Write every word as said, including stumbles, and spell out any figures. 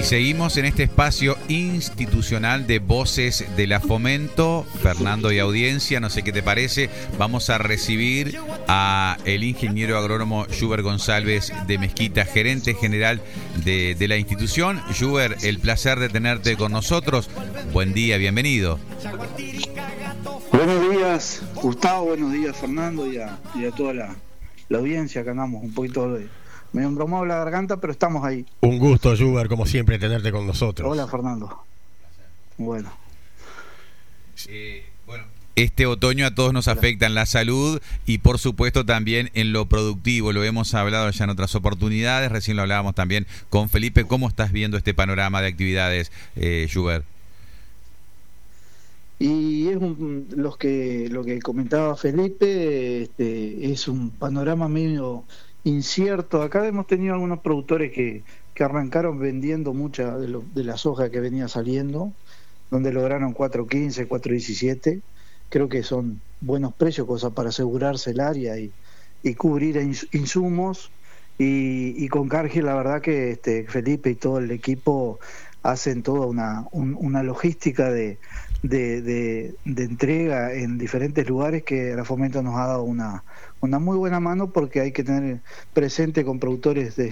seguimos en este espacio institucional de Voces de la Fomento. Fernando y audiencia, no sé qué te parece, vamos a recibir a el ingeniero agrónomo Yuber González de Mezquita, gerente general de, de la institución. Yuber, el placer de tenerte con nosotros. Buen día, bienvenido. Buenos días, Gustavo, buenos días, Fernando, y a, y a toda la, la audiencia, que andamos un poquito de... Me he embromado la garganta, pero estamos ahí. Un gusto, Yuber, como siempre, tenerte con nosotros. Hola, Fernando. Bueno. Eh, bueno. Este otoño a todos nos afecta en la salud y por supuesto también en lo productivo. Lo hemos hablado ya en otras oportunidades, recién lo hablábamos también con Felipe. ¿Cómo estás viendo este panorama de actividades, eh, Yuber? Y es un, los que lo que comentaba Felipe, este, es un panorama medio incierto. Acá hemos tenido algunos productores que, que arrancaron vendiendo mucha de, lo, de la soja que venía saliendo, donde lograron cuatro quince, cuatro diecisiete. Creo que son buenos precios, cosas para asegurarse el área y, y cubrir insumos. Y, y con Cargill, la verdad que este, Felipe y todo el equipo hacen toda una, un, una logística de, de, de, de entrega en diferentes lugares, que la Fomento nos ha dado una, una muy buena mano, porque hay que tener presente con productores de